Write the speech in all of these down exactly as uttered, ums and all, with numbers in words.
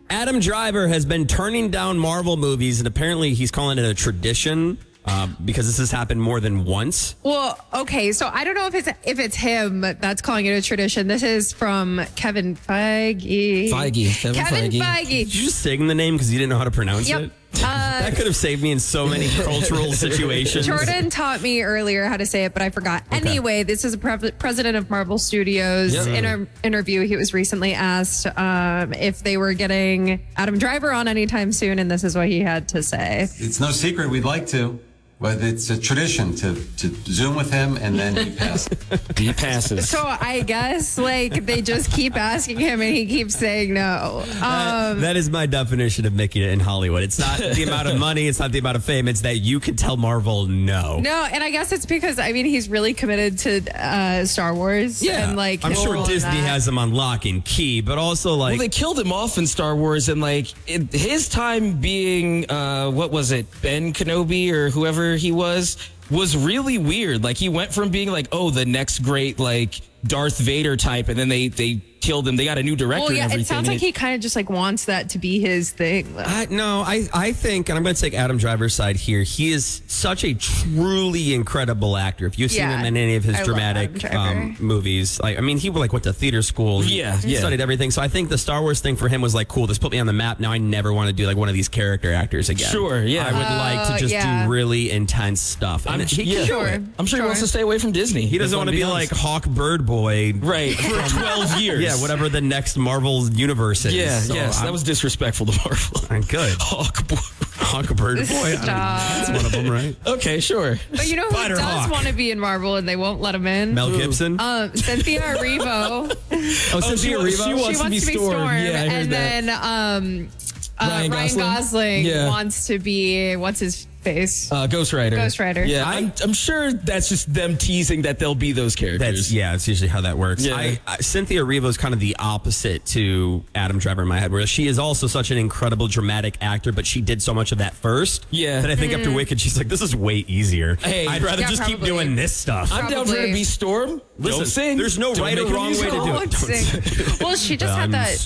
Adam Driver has been turning down Marvel movies, and apparently he's calling it a tradition uh, because this has happened more than once. Well, okay, so I don't know if it's if it's him that's calling it a tradition. This is from Kevin Feige. Feige. Kevin, Kevin Feige. Feige. Did you just sing the name because you didn't know how to pronounce Yep. it? Uh, that could have saved me in so many cultural situations. Jordan taught me earlier how to say it, but I forgot. Okay. Anyway, this is a pre- president of Marvel Studios. Yep. In an interview, he was recently asked um, if they were getting Adam Driver on anytime soon, and this is what he had to say. It's no secret we'd like to, but it's a tradition to, to Zoom with him and then he passes. He passes. So I guess like they just keep asking him and he keeps saying no. Um, that, that is my definition of making it in Hollywood. It's not the amount of money, it's not the amount of fame, it's that you can tell Marvel no. No, and I guess it's because, I mean, he's really committed to uh, Star Wars. Yeah, and, like, I'm his sure role in Disney that. has him on lock and key, but also like... Well, they killed him off in Star Wars, and like it, his time being, uh, what was it, Ben Kenobi or whoever he was, was really weird. Like he went from being like, oh, the next great like Darth Vader type, and then they they killed him. They got a new director. Well, yeah, and everything. it sounds like he kind of just like wants that to be his thing. I, no, I, I think, and I'm going to take Adam Driver's side here, he is such a truly incredible actor. If you've seen Yeah, him in any of his I love dramatic Adam Driver. um, movies, like I mean, he like went to theater school. He, Yeah, he yeah. studied everything. So I think the Star Wars thing for him was like, cool, this put me on the map. Now I never want to do like one of these character actors again. Sure, yeah. I would like to Uh, just yeah. do really intense stuff. And I'm, he yeah. can do Sure. it. I'm sure, he wants to stay away from Disney. He doesn't if I'm want to be being like honest. Hawk Bird Boy. Right, for twelve years. Yeah, whatever the next Marvel universe is. Yeah, So yes, I'm- that was disrespectful to Marvel. I'm good. Hawk boy. Hawk Bird Boy. I don't know. Stop. That's one of them, right? Okay, sure. But you know who Spider does Hawk. want to be in Marvel and they won't let him in? Mel Gibson. Um, Cynthia Erivo. oh, Oh, Cynthia she, Erivo. she she wants, wants to be Storm. Yeah, I heard and that. then um, uh, Ryan Ryan, Gosling? Gosling, Yeah. wants to be, what's his face? Uh, Ghost Rider. Ghost Rider. Yeah, I- I'm, I'm sure that's just them teasing that they'll be those characters. That's yeah. It's usually how that works. Yeah. I, I, Cynthia Erivo is kind of the opposite to Adam Driver in my head, where she is also such an incredible dramatic actor, but she did so much of that first. Yeah. That I think after Wicked, she's like, this is way easier. Hey. I'd rather Yeah, just keep probably. doing this stuff. I'm down for her to Probably. be Storm. Listen, Don't sing. there's no Don't right or make a wrong way to musical. do it. Don't Don't sing. Well, she just had I'm that.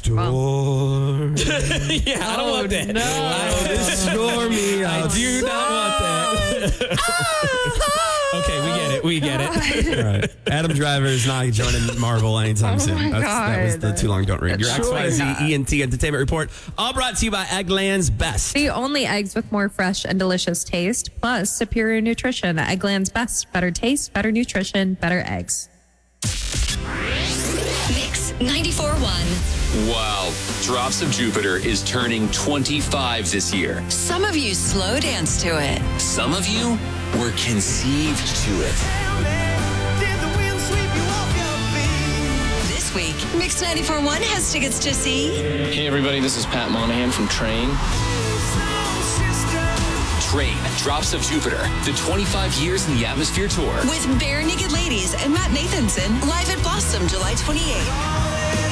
Well, Storm. Yeah, I don't want that. no. I, It's stormy I do not want that. Okay, we get it. We get it. All right. Adam Driver is not joining Marvel anytime Oh soon. my That's, that was the God. Too Long Don't Read. Your Sure. X Y Z E N T Entertainment Report, all brought to you by Eggland's Best. The only eggs with more fresh and delicious taste, plus superior nutrition. Eggland's Best. Better taste, better nutrition, better eggs. Mix ninety-four point one. Wow. Drops of Jupiter is turning twenty-five this year. Some of you slow dance to it. Some of you were conceived to it. This week, Mix ninety-four point one has tickets to see Hey everybody, this is Pat Monahan from Train. Train, Drops of Jupiter, the twenty-five years in the Atmosphere Tour. with Bare Naked Ladies and Matt Nathanson live at Blossom July twenty-eighth.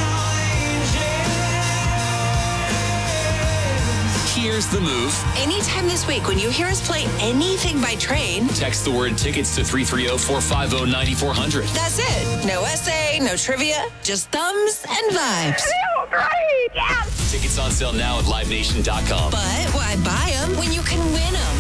Here's the move. Anytime this week when you hear us play anything by Train, Text the word tickets to three three zero, four five zero, nine four zero zero. that's it. No essay, no trivia, just thumbs and vibes. Tickets on sale now at live nation dot com. But why buy them when you can win them?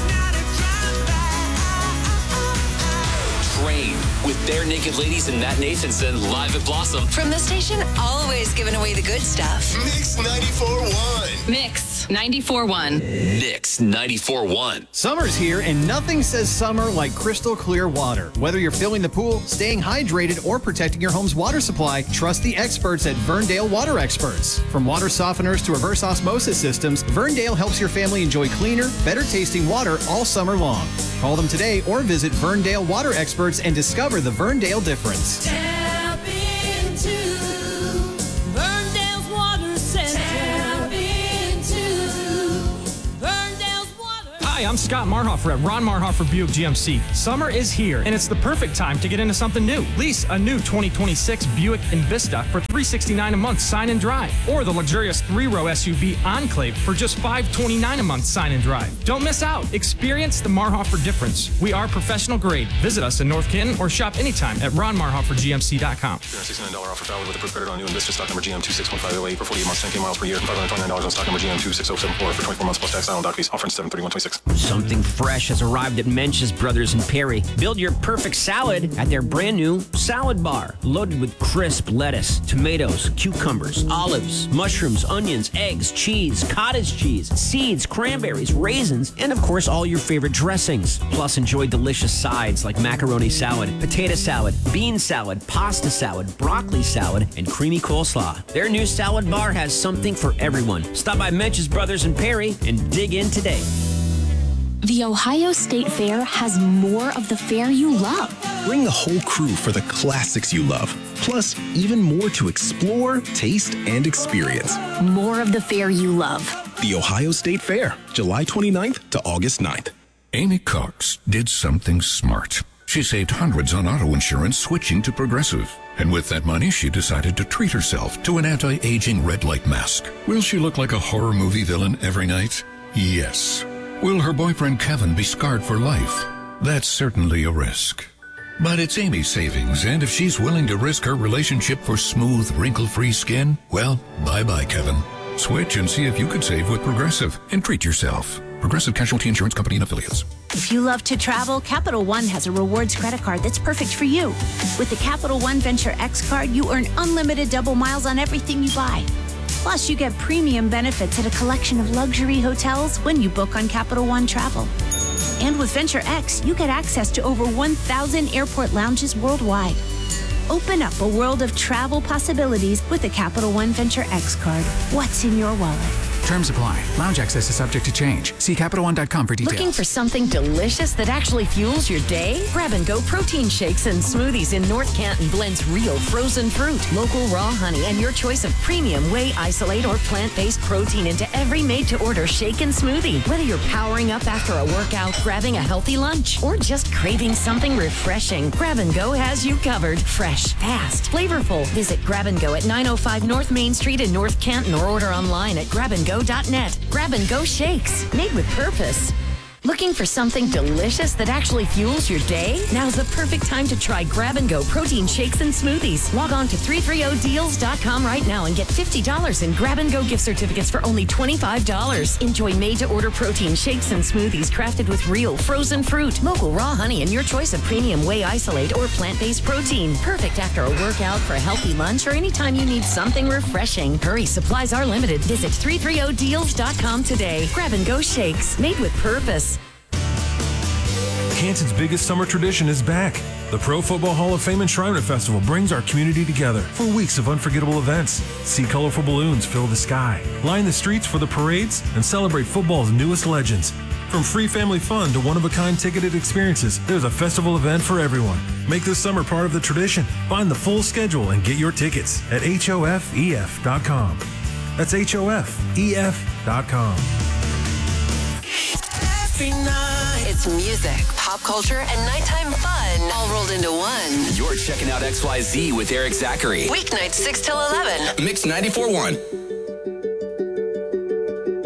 Train with Bare Naked Ladies and Matt Nathanson live at Blossom. From the station always giving away the good stuff. Mix ninety-four point one. Mix ninety-four point one. Mix ninety-four point one. Summer's here, and nothing says summer like crystal clear water. Whether you're filling the pool, staying hydrated, or protecting your home's water supply, trust the experts at Verndale Water Experts. From water softeners to reverse osmosis systems, Verndale helps your family enjoy cleaner, better tasting water all summer long. Call them today or visit Verndale Water Experts and discover the Verndale difference. Tap into Verndale's Water Center. Tap into Verndale's Water. Hi, I'm Scott Marhofer at Ron Marhofer Buick G M C. Summer is here, and it's the perfect time to get into something new. Lease a new twenty twenty-six Buick Envista for three hundred sixty-nine dollars a month, sign and drive, or the luxurious three-row S U V Enclave for just five hundred twenty-nine dollars a month, sign and drive. Don't miss out. Experience the Marhofer difference. We are professional grade. Visit us in North Canton or shop anytime at ron marhofer g m c dot com. three hundred sixty-nine dollars offer valid with approved credit on new Envista stock number G M two six one five zero eight for forty-eight months, ten K miles per year, and five hundred twenty-nine dollars on stock number G M two six zero seven four for twenty-four months plus tax on dock fees. Offer in seven thirty-one twenty-six. Something fresh has arrived at Mench's Brothers in Perry. Build your perfect salad at their brand new salad bar, loaded with crisp lettuce, tomatoes, cucumbers, olives, mushrooms, onions, eggs, cheese, cottage cheese, seeds, cranberries, raisins, and of course all your favorite dressings. Plus enjoy delicious sides like macaroni salad, potato salad, bean salad, pasta salad, broccoli salad, and creamy coleslaw. Their new salad bar has something for everyone. Stop by Mench's Brothers in Perry and dig in today. The Ohio State Fair has more of the fair you love. Bring the whole crew for the classics you love. Plus, even more to explore, taste, and experience. More of the fair you love. The Ohio State Fair, July twenty-ninth to August ninth. Amy Cox did something smart. She saved hundreds on auto insurance switching to Progressive. And with that money, she decided to treat herself to an anti-aging red light mask. Will she look like a horror movie villain every night? Yes. Will her boyfriend Kevin be scarred for life? That's certainly a risk. But it's Amy's savings, and if she's willing to risk her relationship for smooth, wrinkle-free skin, well, bye-bye, Kevin. Switch and see if you could save with Progressive and treat yourself. Progressive Casualty Insurance Company and Affiliates. If you love to travel, Capital One has a rewards credit card that's perfect for you. With the Capital One Venture X card, you earn unlimited double miles on everything you buy. Plus, you get premium benefits at a collection of luxury hotels when you book on Capital One Travel. And with Venture X, you get access to over one thousand airport lounges worldwide. Open up a world of travel possibilities with the Capital One Venture X card. What's in your wallet? Terms apply. Lounge access is subject to change. See Capital One dot com for details. Looking for something delicious that actually fuels your day? Grab and Go protein shakes and smoothies in North Canton blends real frozen fruit, local raw honey, and your choice of premium whey isolate or plant-based protein into every made-to-order shake and smoothie. Whether you're powering up after a workout, grabbing a healthy lunch, or just craving something refreshing, Grab and Go has you covered. Fresh, fast, flavorful. Visit Grab and Go at nine oh five North Main Street in North Canton or order online at grab and go dot net. Grab and Go shakes, made with purpose. Looking for something delicious that actually fuels your day? Now's the perfect time to try Grab and Go protein shakes and smoothies. Log on to three thirty deals dot com right now and get fifty dollars in Grab and Go gift certificates for only twenty-five dollars. Enjoy made-to-order protein shakes and smoothies crafted with real frozen fruit, local raw honey, and your choice of premium whey isolate or plant-based protein. Perfect after a workout, for a healthy lunch, or anytime you need something refreshing. Hurry, supplies are limited. Visit three thirty deals dot com today. Grab and Go shakes, made with purpose. Canton's biggest summer tradition is back. The Pro Football Hall of Fame Enshrinement Festival brings our community together for weeks of unforgettable events. See colorful balloons fill the sky, line the streets for the parades, and celebrate football's newest legends. From free family fun to one-of-a-kind ticketed experiences, there's a festival event for everyone. Make this summer part of the tradition. Find the full schedule and get your tickets at H O F E F dot com. That's H O F E F dot com. Every night. It's music, pop culture, and nighttime fun all rolled into one. You're checking out X Y Z with Eric Zachary. Weeknights six till eleven. Mix ninety-four point one.